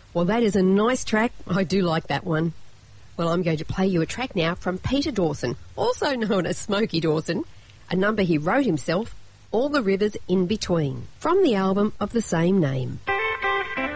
Well, that is a nice track. I do like that one. Well, I'm going to play you a track now from Peter Dawson, also known as Smokey Dawson, a number he wrote himself, All the Rivers in Between, from the album of the same name.